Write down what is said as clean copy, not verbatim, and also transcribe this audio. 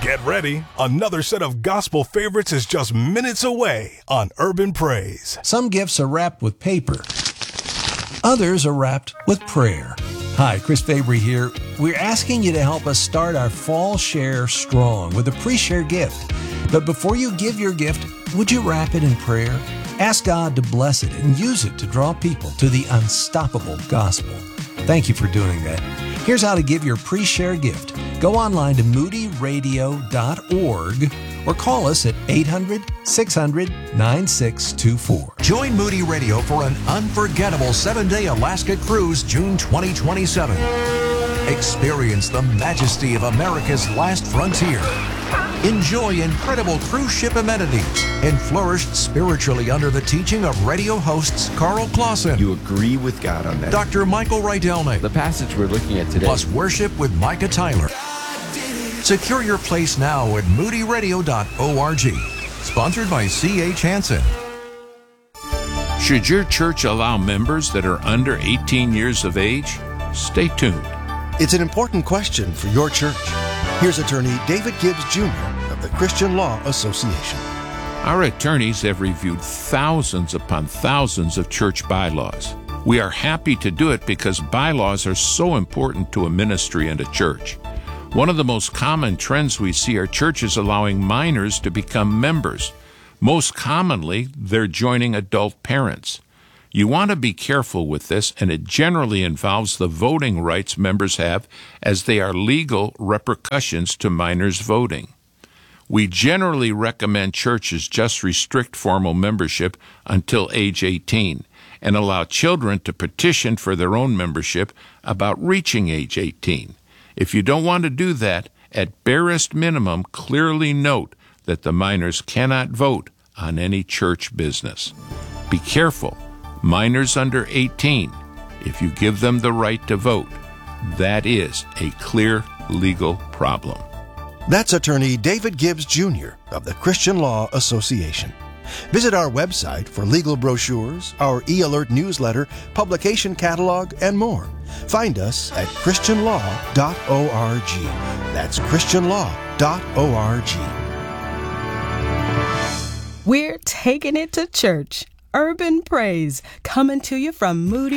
Get ready. Another set of gospel favorites is just minutes away on Urban Praise. Some gifts are wrapped with paper. Others are wrapped with prayer. Hi, Chris Fabry here. We're asking you to help us start our fall share strong with a pre-share gift. But before you give your gift, would you wrap it in prayer? Ask God to bless it and use it to draw people to the unstoppable gospel. Thank you for doing that. Here's how to give your pre-share gift. Go online to moodyradio.org or call us at 800-600-9624. Join Moody Radio for an unforgettable 7-day Alaska cruise, June 2027. Experience the majesty of America's last frontier. Enjoy incredible cruise ship amenities and flourish spiritually under the teaching of radio hosts Carl Clausen. You agree with God on that. Dr. Michael Rydelnik. The passage we're looking at today. Plus worship with Micah Tyler. Secure your place now at moodyradio.org. Sponsored by C.H. Hansen. Should your church allow members that are under 18 years of age? Stay tuned. It's an important question for your church. Here's attorney David Gibbs Jr. of the Christian Law Association. Our attorneys have reviewed thousands upon thousands of church bylaws. We are happy to do it because bylaws are so important to a ministry and a church. One of the most common trends we see are churches allowing minors to become members. Most commonly, they're joining adult parents. You want to be careful with this, and it generally involves the voting rights members have, as they are legal repercussions to minors voting. We generally recommend churches just restrict formal membership until age 18 and allow children to petition for their own membership about reaching age 18. If you don't want to do that, at barest minimum, clearly note that the minors cannot vote on any church business. Be careful. Minors under 18, if you give them the right to vote, that is a clear legal problem. That's attorney David Gibbs Jr. of the Christian Law Association. Visit our website for legal brochures, our e-alert newsletter, publication catalog, and more. Find us at christianlaw.org. That's christianlaw.org. We're taking it to church. Urban Praise, coming to you from Moody